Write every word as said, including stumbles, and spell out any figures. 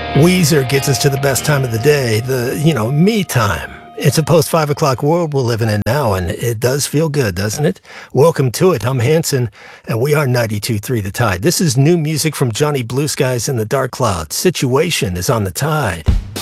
Weezer gets us to the best time of the day, the, you know, me time. It's a post five o'clock world we're living in now, and it does feel good, doesn't it? Welcome to it. I'm Hanson, and we are ninety-two point three The Tide. This is new music from Johnny Blue Skies and the Dark Clouds. Situation is on the Tide.